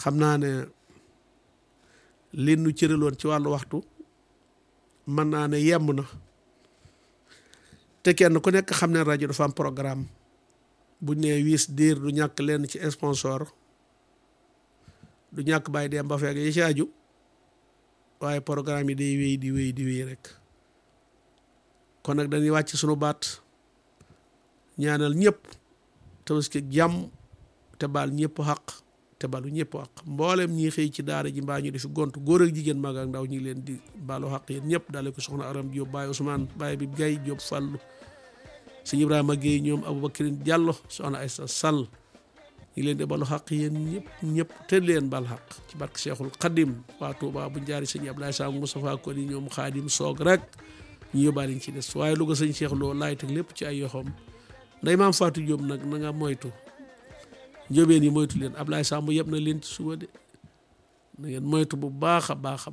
xam naa ne li nu cëraloon ci wàllu waxtu mën naa ne yemb na te kenn ku nekk xam ne rajo dafa am programme buñ ne wiis diir du ñàkk lenn ci sponsor du ñàkk bàyyi dem ba fekk yi ci aju waaye programme yi day wéy di wéy rek kon nag dañuy wàcc sunu baat ñaanal ñëpp tabaski jàmm te baal ñëpp xaq te balu ñëpp xaq mboolem ñi xëy ci daara ji mbaa ñu di fi gont góor ak jigéen mag ak ndaw ñu ngi leen di baalu xaq yéen ñëpp daale ko soxna Aram Diop Baye Ousmane Baye bi Gaye Diop Fallu sëñ Ibrahima Guèye ñoom Aboubacrine Diallo soxna Aïssa Sall ñu ngi leen di balu xaq yéen ñëpp te leen bal xaq ci barke Cheikhul Khadim waa Touba bu njaari sëñ Abdoulaye Sam Moustapha Koli ñoom Khadim Soog rek ñu yóbbaale ñu ci des waaye lu ko sëñ Cheikh Lo laay teg lépp ci ay yoxoom nday maam Fatou Diop nag na nga moytu njóobeen yi moytu leen Ablaye Samb yëpp na leen ci suba de na ngeen moytu bu baax a baax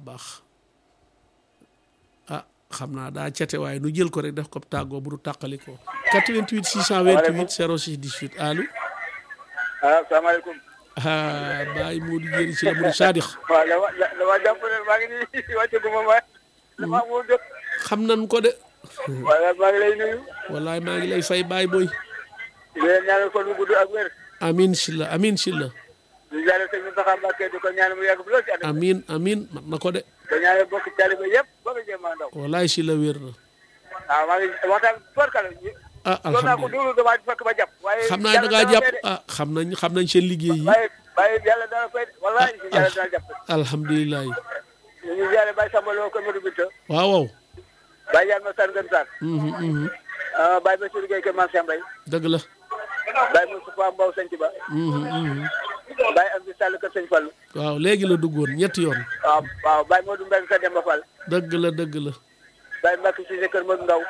ah xam naa daa cate waaye nu jël ko rek def ko tàggoo bu du tàqali ko 88 628 06 18 allo asalaamaaleykum Baye Modou Dieri ci la Modou Sadikh waaw dama jàpp ne maa ngi nii wàcce gu ma ma dama amoon jot xam nan ko de waaye maa ngi lay nuyu wallaay maa ngi lay fay Baye Boy leen ñaanal ko lu gudd ak wér amin silla amin silla di jaare sëñ Mountakha Mbacké di ko ñaan mu yàgg bu lool ci àdduna amin mat na ko de ko ñaanal bokk taalibe yëpp ba nga jéem a ndaw wallaay silla wér na waaw maa ngi waxtaan barkala alhamdulilah ko déglu dama fekk ba jàpp waaye xam naa da ngaa jàpp xam nañ seen liggéey yi waaye yàlla dana fay wallahi yàlla dana jàpp alhamdulilah ñu jaare Baye Samba Lo ko Modou Binta waaw Baye Yane ma san gën saan Baye Bassirou Gueye ke man Sambay dëgg la Baye Moustapha Mbow Sëñ Ba Baye Amdi Sall kër Sëñ Fall waaw léegi la duggoon ñetti yoon waaw Baye Modou Mbengue sa Demba Fall dëgg la Baye Mbacke Cissé kër Modou Ndaw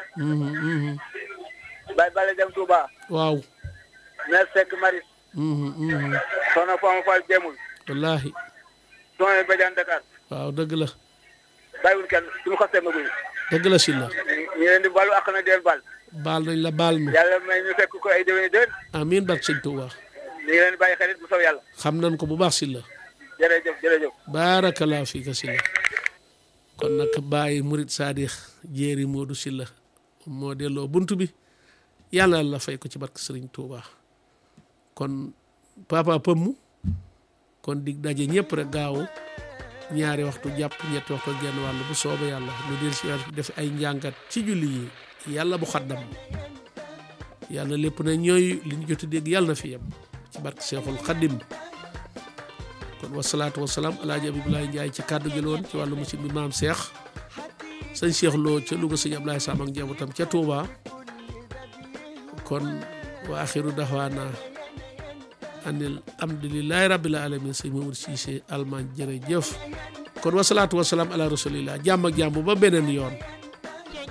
Baye Bale dem Touba waaw Mère Seck Maris soxna Fama Fall Jéemul wallaahi soxna Badiane Dakar waaw dëgg la bàyyiwul kenn suñu xasee ma guy dëgg la Sylla ñu leen di balu ak na deen baal nañ la baal nu yàlla may ñu fekk ko ay déwéni déwén amiin barke sëñ Touba ñu ngi leen di bàyyi xarit bu sow yàlla xam nañ ko bu baax Sylla jërëjëf barakallahu fiika Sylla kon nag Baye Murid Sadikh Jéeri Modou Sylla moo delloo buntu bi yàlla la fay ko ci barke Sëriñ Touba kon papa pëmm kon dig daje ñëpp rek gaaw ñaari waxtu jàpp ñetti waxtu genn wàll bu soobee yàlla lu del si def ay njàngat ci julli yi yàlla bu xaddam yàlla lépp na ñooy li ñu jot a dégg yàlla na fi yem ci barke Seexul Xaddim kon wasalaatu wasalaam alaaji Abibulaay Njaay ci kàddu gi loon ci wàllu machine bi maam Seex sëñ Cheikh Lo ca Louga sëñ Ablaye Sam ak njabootam ca Touba kon wa axiru daxwaana anil alhamdulillahi rabbil alamin sëñ Mamadou Cissé Allemagne jërëjëf kon wasalaatu wasalaam ala rasulillah jàmm ak jàmm ba beneen yoon